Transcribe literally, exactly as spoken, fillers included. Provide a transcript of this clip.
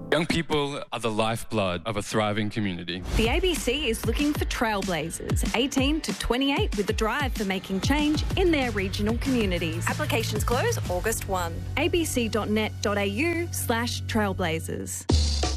Young people are the lifeblood of a thriving community. The A B C is looking for trailblazers, eighteen to twenty-eight, with a drive for making change in their regional communities. Applications close August first. a b c dot net dot a u slash trailblazers.